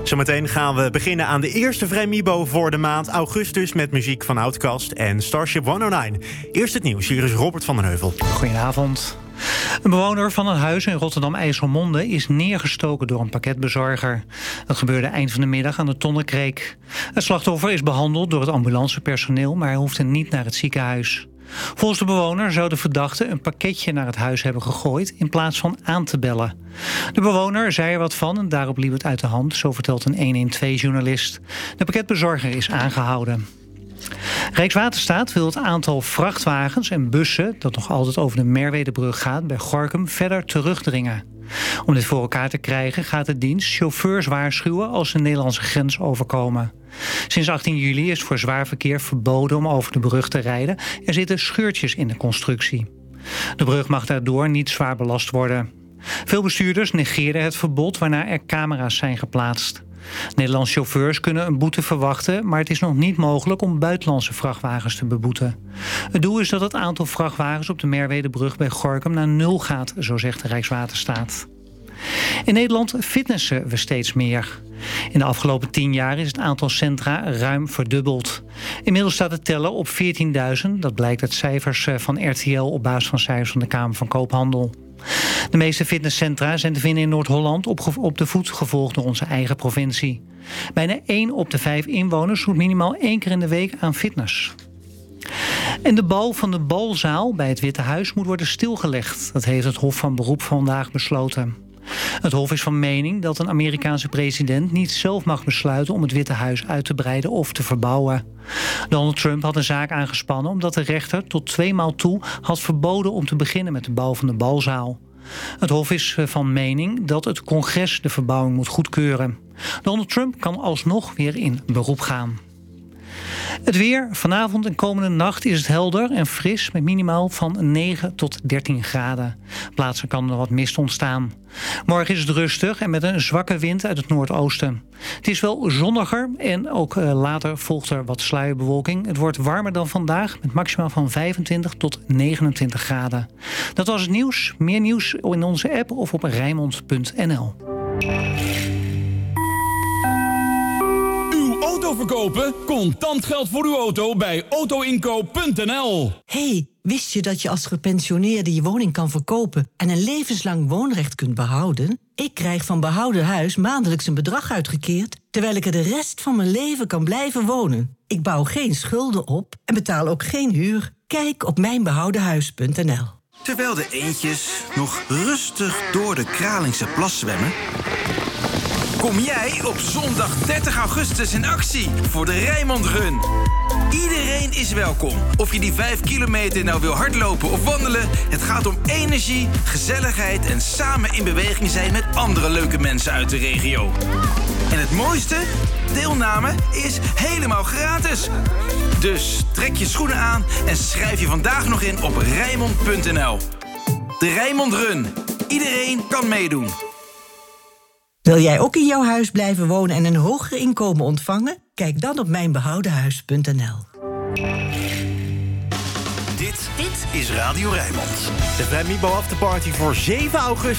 Zometeen gaan we beginnen aan de eerste Vrijmibo voor de maand augustus met muziek van Outkast en Starship 109. Eerst het nieuws, hier is Robert van den Heuvel. Goedenavond. Een bewoner van een huis in Rotterdam-IJsselmonde is neergestoken door een pakketbezorger. Dat gebeurde eind van de middag aan de Tonnekreek. Het slachtoffer is behandeld door het ambulancepersoneel, maar hij hoefde niet naar het ziekenhuis. Volgens de bewoner zou de verdachte een pakketje naar het huis hebben gegooid in plaats van aan te bellen. De bewoner zei er wat van en daarop liep het uit de hand, zo vertelt een 112-journalist. De pakketbezorger is aangehouden. Rijkswaterstaat wil het aantal vrachtwagens en bussen dat nog altijd over de Merwedebrug gaat bij Gorinchem verder terugdringen. Om dit voor elkaar te krijgen gaat de dienst chauffeurs waarschuwen als ze de Nederlandse grens overkomen. Sinds 18 juli is voor zwaar verkeer verboden om over de brug te rijden. Er zitten scheurtjes in de constructie. De brug mag daardoor niet zwaar belast worden. Veel bestuurders negeerden het verbod waarna er camera's zijn geplaatst. Nederlandse chauffeurs kunnen een boete verwachten, maar het is nog niet mogelijk om buitenlandse vrachtwagens te beboeten. Het doel is dat het aantal vrachtwagens op de Merwedebrug bij Gorinchem naar 0 gaat, zo zegt de Rijkswaterstaat. In Nederland fitnessen we steeds meer. In de afgelopen 10 jaar is het aantal centra ruim verdubbeld. Inmiddels staat het tellen op 14.000. Dat blijkt uit cijfers van RTL op basis van cijfers van de Kamer van Koophandel. De meeste fitnesscentra zijn te vinden in Noord-Holland op de voet, gevolgd door onze eigen provincie. Bijna 1 op de 5 inwoners doet minimaal 1 keer in de week aan fitness. En de bouw van de balzaal bij het Witte Huis moet worden stilgelegd. Dat heeft het Hof van Beroep vandaag besloten. Het Hof is van mening dat een Amerikaanse president niet zelf mag besluiten om het Witte Huis uit te breiden of te verbouwen. Donald Trump had een zaak aangespannen omdat de rechter tot 2 maal toe had verboden om te beginnen met de bouw van de balzaal. Het Hof is van mening dat het congres de verbouwing moet goedkeuren. Donald Trump kan alsnog weer in beroep gaan. Het weer. Vanavond en komende nacht is het helder en fris met minimaal van 9 tot 13 graden. Plaatsen kan er wat mist ontstaan. Morgen is het rustig en met een zwakke wind uit het noordoosten. Het is wel zonniger en ook later volgt er wat sluierbewolking. Het wordt warmer dan vandaag met maximaal van 25 tot 29 graden. Dat was het nieuws. Meer nieuws in onze app of op Rijnmond.nl. Auto verkopen? Contant geld voor uw auto bij autoinkoop.nl. Hey, wist je dat je als gepensioneerde je woning kan verkopen en een levenslang woonrecht kunt behouden? Ik krijg van Behouden Huis maandelijks een bedrag uitgekeerd, terwijl ik er de rest van mijn leven kan blijven wonen. Ik bouw geen schulden op en betaal ook geen huur. Kijk op mijnbehoudenhuis.nl. Terwijl de eendjes nog rustig door de Kralingse plas zwemmen, kom jij op zondag 30 augustus in actie voor de Rijnmond Run. Iedereen is welkom. Of je die 5 kilometer nou wil hardlopen of wandelen, het gaat om energie, gezelligheid en samen in beweging zijn met andere leuke mensen uit de regio. En het mooiste? Deelname is helemaal gratis. Dus trek je schoenen aan en schrijf je vandaag nog in op Rijnmond.nl. De Rijnmond Run. Iedereen kan meedoen. Wil jij ook in jouw huis blijven wonen en een hoger inkomen ontvangen? Kijk dan op mijnbehoudenhuis.nl. Dit is Radio Rijnmond. De Vrijmibo Afterparty voor 7 augustus.